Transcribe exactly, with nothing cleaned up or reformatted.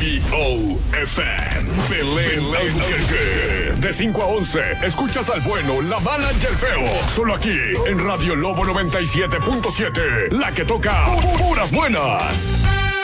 B O F M. Belén Albuquerque. De cinco a once, escuchas al bueno, la mala y el feo. Solo aquí, en Radio Lobo noventa y siete punto siete. La que toca puras buenas.